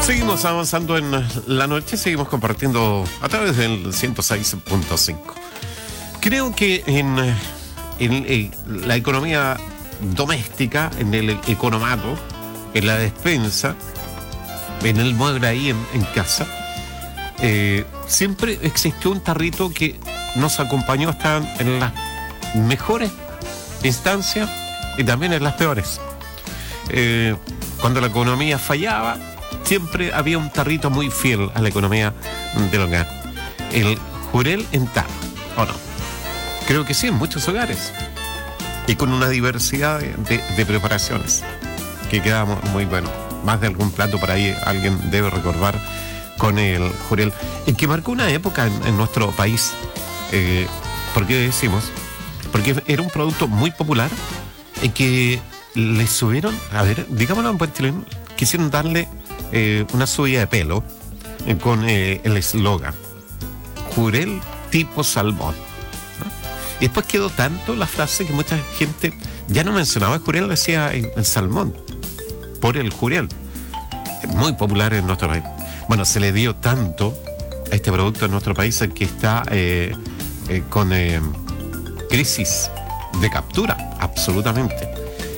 Seguimos avanzando en la noche, seguimos compartiendo a través del 106.5. Creo que en la economía doméstica, en el economato, en la despensa, en el mueble ahí en casa, siempre existió un tarrito que nos acompañó hasta en las mejores instancias y también en las peores. Cuando la economía fallaba, siempre había un tarrito muy fiel a la economía del hogar. El jurel en tarro, ¿o no? Creo que sí, en muchos hogares. Y con una diversidad de preparaciones que queda muy bueno. Más de algún plato por ahí alguien debe recordar con el jurel, el que marcó una época en nuestro país. ¿Por qué decimos? Porque era un producto muy popular y que le subieron, a ver, digámoslo en buen chileno, quisieron darle una subida de pelo con el eslogan jurel tipo salmón, ¿no? Y después quedó tanto la frase que mucha gente ya no mencionaba el jurel, decía el salmón por el jurel. Muy popular en nuestro país. Bueno, se le dio tanto a este producto en nuestro país que está con crisis de captura, absolutamente.